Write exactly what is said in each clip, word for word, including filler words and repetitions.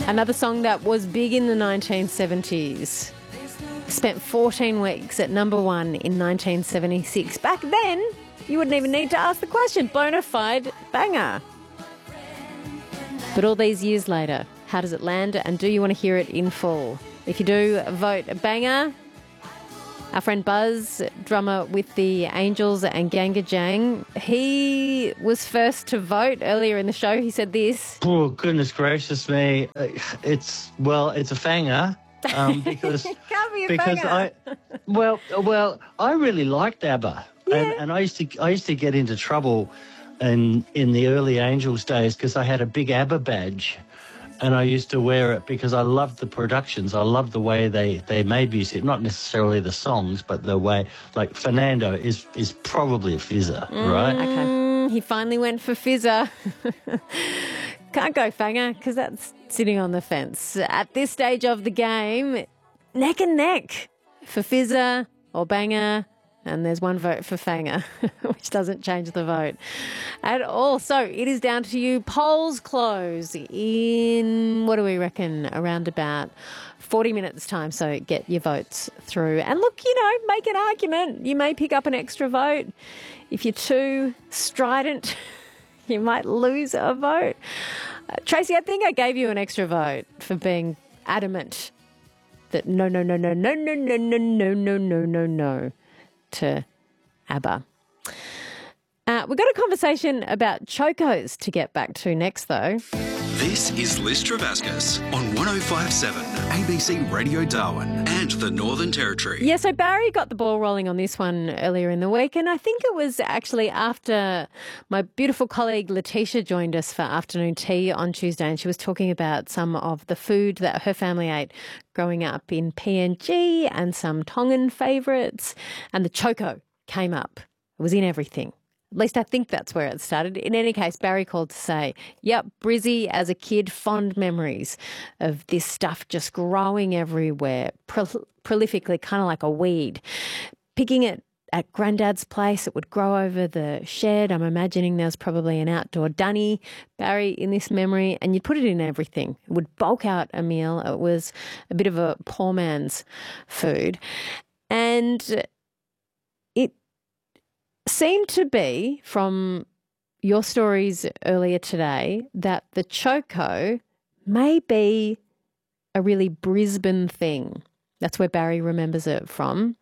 Another song that was big in the nineteen seventies. Spent fourteen weeks at number one in nineteen seventy-six. Back then, you wouldn't even need to ask the question. Bona fide banger. But all these years later, how does it land, and do you want to hear it in full? If you do, vote banger. Our friend Buzz, drummer with the Angels and Ganga Jang, he was first to vote earlier in the show. He said this. Oh, goodness gracious me. It's, well, it's a fanger. Um, because It can't be a because banger. I, well, well, I really liked ABBA. Yeah. And, and I used to I used to get into trouble in, in the early Angels days because I had a big ABBA badge. And I used to wear it because I loved the productions. I loved the way they, they made music, not necessarily the songs, but the way, like Fernando is is probably a fizzer, Mm. right? Okay. He finally went for fizzer. Can't go fanger because that's sitting on the fence. At this stage of the game, neck and neck for fizzer or banger. And there's one vote for fanger, which doesn't change the vote at all. So it is down to you. Polls close in, what do we reckon, around about forty minutes time. So get your votes through. And look, you know, make an argument. You may pick up an extra vote. If you're too strident, you might lose a vote. Uh, Tracy, I think I gave you an extra vote for being adamant that no, no, no, no, no, no, no, no, no, no, no, no, no. To ABBA. Uh, we've got a conversation about chocos to get back to next, though. This is Liz Travascus on one oh five point seven A B C Radio Darwin and the Northern Territory. Yeah, so Barry got the ball rolling on this one earlier in the week, and I think it was actually after my beautiful colleague Letitia joined us for afternoon tea on Tuesday, and she was talking about some of the food that her family ate growing up in P N G and some Tongan favourites, and the choco came up. It was in everything. At least I think that's where it started. In any case, Barry called to say, yep, Brizzy as a kid, fond memories of this stuff just growing everywhere, pro- prolifically, kind of like a weed. Picking it at Grandad's place, it would grow over the shed. I'm imagining there was probably an outdoor dunny, Barry, in this memory, and you'd put it in everything. It would bulk out a meal. It was a bit of a poor man's food. And it seemed to be, from your stories earlier today, that the choco may be a really Brisbane thing. That's where Barry remembers it from.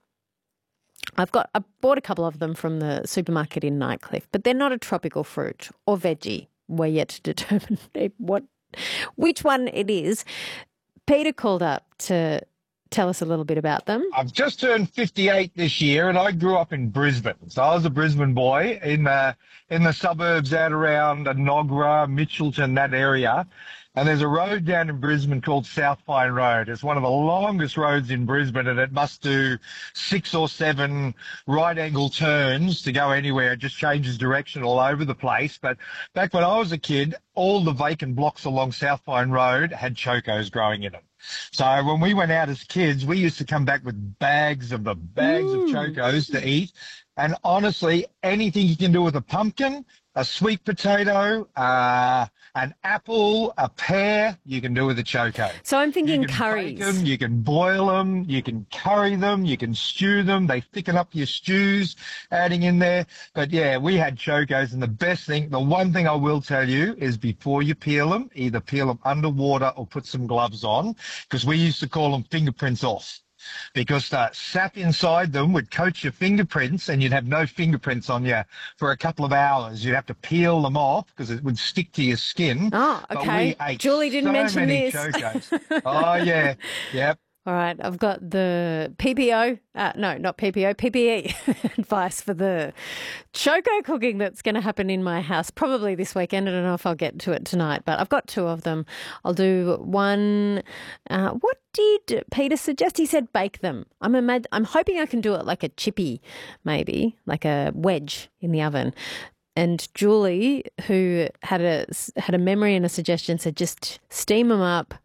I've got I bought a couple of them from the supermarket in Nightcliff, but they're not a tropical fruit or veggie. We're yet to determine what which one it is. Peter called up to tell us a little bit about them. I've just turned fifty-eight this year, and I grew up in Brisbane. So I was a Brisbane boy in the, in the suburbs out around Nogra, Mitchelton, that area. And there's a road down in Brisbane called South Pine Road. It's one of the longest roads in Brisbane, and it must do six or seven right-angle turns to go anywhere. It just changes direction all over the place. But back when I was a kid, all the vacant blocks along South Pine Road had chocos growing in them. So when we went out as kids, we used to come back with bags of the bags mm. of chocos to eat. And honestly, anything you can do with a pumpkin, a sweet potato, uh, an apple, a pear, you can do with a choco. So I'm thinking you can curries. Bake them, you can boil them, you can curry them, you can stew them. They thicken up your stews, adding in there. But yeah, we had chocos, and the best thing, the one thing I will tell you is before you peel them, either peel them underwater or put some gloves on, because we used to call them fingerprints off. Because the sap inside them would coat your fingerprints, and you'd have no fingerprints on you for a couple of hours. You'd have to peel them off because it would stick to your skin. Oh, okay. But we ate Julie didn't so mention many this. chocos. Oh, yeah. Yep. All right, I've got the P P O, uh, no, not P P O, P P E advice for the choco cooking that's going to happen in my house probably this weekend. I don't know if I'll get to it tonight, but I've got two of them. I'll do one. Uh, what did Peter suggest? He said bake them. I'm imag- I'm hoping I can do it like a chippy, maybe, like a wedge in the oven. And Julie, who had a, had a memory and a suggestion, said just steam them up,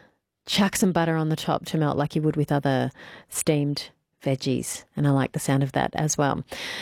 chuck some butter on the top to melt like you would with other steamed veggies. And I like the sound of that as well.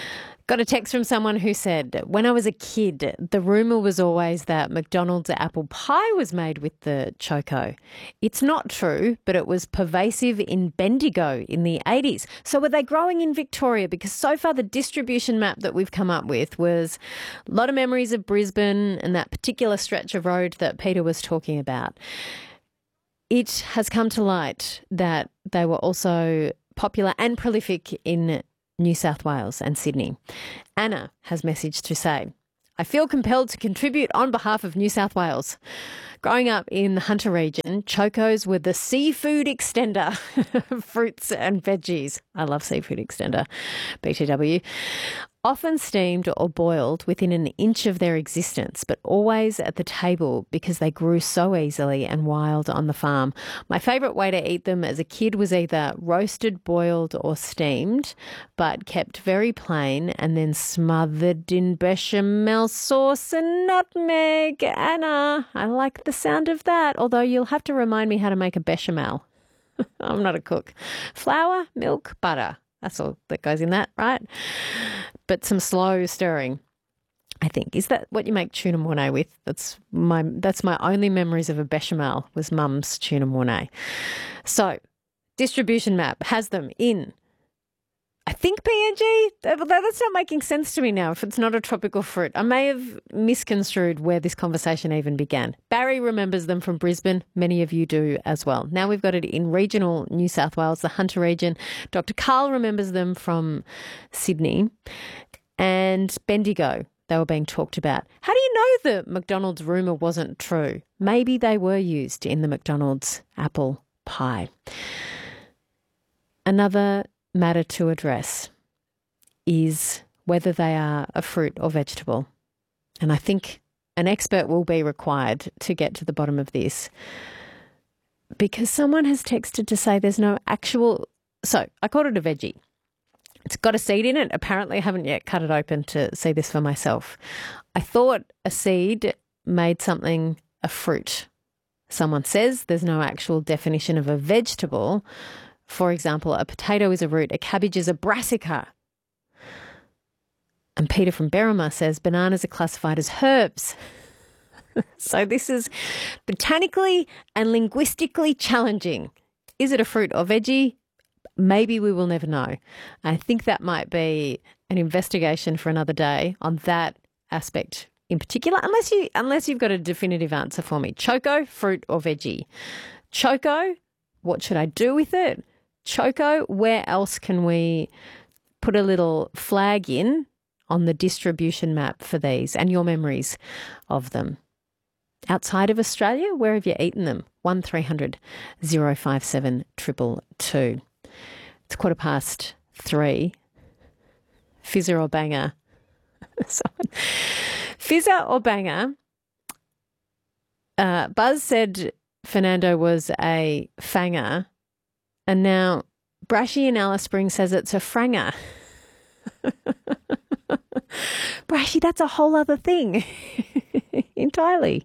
Got a text from someone who said, when I was a kid, the rumour was always that McDonald's apple pie was made with the Choco. It's not true, but it was pervasive in Bendigo in the eighties. So were they growing in Victoria? Because so far the distribution map that we've come up with was a lot of memories of Brisbane and that particular stretch of road that Peter was talking about. It has come to light that they were also popular and prolific in New South Wales and Sydney. Anna has messaged to say, I feel compelled to contribute on behalf of New South Wales. Growing up in the Hunter region, Chocos were the seafood extender of fruits and veggies. I love seafood extender, B T W. Often steamed or boiled within an inch of their existence, but always at the table because they grew so easily and wild on the farm. My favourite way to eat them as a kid was either roasted, boiled or steamed, but kept very plain and then smothered in bechamel sauce and nutmeg. Anna, I like the sound of that, although you'll have to remind me how to make a bechamel. I'm not a cook. Flour, milk, butter. That's all that goes in that, right? But some slow stirring, I think. Is that what you make tuna mornay with? That's my that's my only memories of a bechamel was mum's tuna mornay. So, distribution map has them in, I think, P N G. That's not making sense to me now if it's not a tropical fruit. I may have misconstrued where this conversation even began. Barry remembers them from Brisbane. Many of you do as well. Now we've got it in regional New South Wales, the Hunter region. Doctor Carl remembers them from Sydney and Bendigo. They were being talked about. How do you know the McDonald's rumour wasn't true? Maybe they were used in the McDonald's apple pie. Another matter to address is whether they are a fruit or vegetable. And I think an expert will be required to get to the bottom of this, because someone has texted to say there's no actual... So I called it a veggie. It's got a seed in it. Apparently I haven't yet cut it open to see this for myself. I thought a seed made something a fruit. Someone says there's no actual definition of a vegetable. For example, a potato is a root, a cabbage is a brassica. And Peter from Berrima says bananas are classified as herbs. So this is botanically and linguistically challenging. Is it a fruit or veggie? Maybe we will never know. I think that might be an investigation for another day on that aspect in particular, unless you unless you've got a definitive answer for me. Choco, fruit or veggie? Choco, what should I do with it? Choco, where else can we put a little flag in on the distribution map for these and your memories of them? Outside of Australia, where have you eaten them? one three hundred oh five seven two two two. It's quarter past three. Fizzer or banger? Fizzer or banger? Uh, Buzz said Fernando was a fanger, and now Brashy in Alice Springs says it's a franger. Brashy, that's a whole other thing entirely.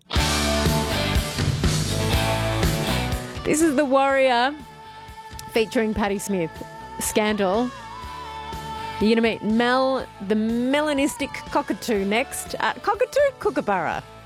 This is The Warrior featuring Patti Smith. Scandal. You're going to meet Mel, the melanistic cockatoo, next at Cockatoo Kookaburra.